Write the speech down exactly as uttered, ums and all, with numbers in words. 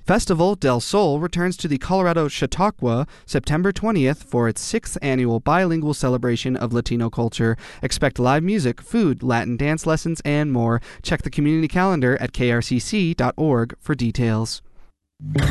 Festival del Sol returns to the Colorado Chautauqua September twentieth for its sixth annual bilingual celebration of Latino culture. Expect live music, food, Latin dance lessons, and more. Check the community calendar at k r c c dot org for details.